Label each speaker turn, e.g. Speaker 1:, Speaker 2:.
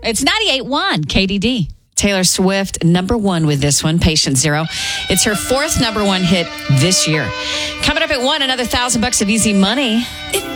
Speaker 1: It's 98.1 KDD.
Speaker 2: Taylor Swift, number one with this one, Patient Zero. It's her fourth number one hit this year. Coming up at 1, another $1,000 of easy money.